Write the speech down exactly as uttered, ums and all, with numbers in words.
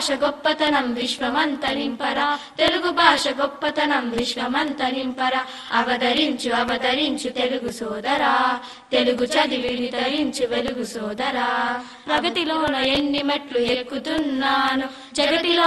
గొప్పతనం విశ్వమంతరింపరా, తెలుగు భాష గొప్పతనం విశ్వమంతరింపరా. అవతరించు అవతరించు తెలుగు సోదరా, తెలుగు చదివి తరించు వెలుగు సోదరా. ప్రగతిలోన ఎన్ని మెట్లు ఎక్కుతున్నాను, జగతిలో